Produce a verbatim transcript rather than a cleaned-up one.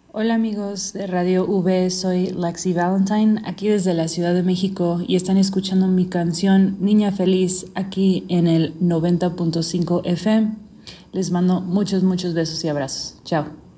Hola amigos de Radio V, soy Lexi Valentine, aquí desde la Ciudad de México y están escuchando mi canción Niña Feliz aquí en el noventa punto cinco F M. Les mando muchos, muchos besos y abrazos. Chao.